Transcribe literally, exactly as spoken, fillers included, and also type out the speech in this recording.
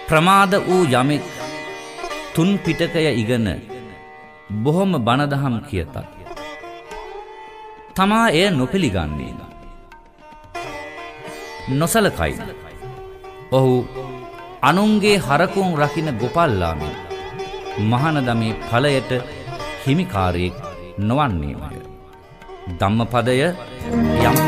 ප්‍රමාද වූ යමෙක් තුන් පිටකය ඉගෙන බොහොම බණදහම් කියතත් තමා එය නොපිළිගන්නේ නොසලකයි. ඔහු අනුන්ගේ හරකුන් රකින්න ගොපල්ලාමි මහානදමේ ඵලයට හිමිකාරයෙක් නොවන්නේමය. ධම්මපදය යම්